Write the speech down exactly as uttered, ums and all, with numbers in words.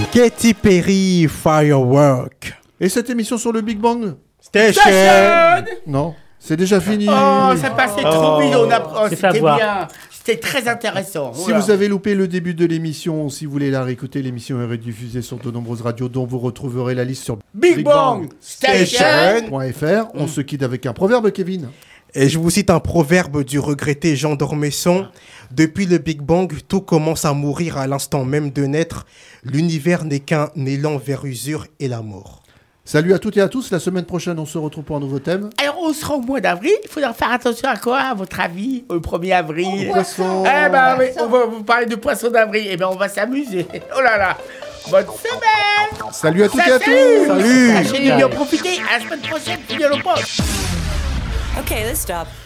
Katy Perry, Firework. Et cette émission sur le Big Bang Station. Non, c'est déjà fini. Oh, ça passait Oh. trop vite. On a... oh, C'est c'était fait avoir. bien. C'était très intéressant. Si Voilà. vous avez loupé le début de l'émission, si vous voulez la réécouter, l'émission est rediffusée sur de nombreuses radios dont vous retrouverez la liste sur Big Bang Station. point f r. On se quitte avec un proverbe, Kevin. Et je vous cite un proverbe du regretté Jean d'Ormesson. Depuis le Big Bang, tout commence à mourir à l'instant même de naître. L'univers n'est qu'un élan vers usure et la mort. Salut à toutes et à tous. La semaine prochaine, on se retrouve pour un nouveau thème. Alors, on sera au mois d'avril. Il faudra faire attention à quoi, à votre avis, au premier avril? Poisson. Eh ben, oui, on va vous parler de poisson d'avril. Eh ben, on va s'amuser. Oh là là. Bonne semaine. Salut à toutes et à tous. Salut. Salut. J'ai bien profité. À la semaine prochaine. Fidèle au poste. Okay, let's stop.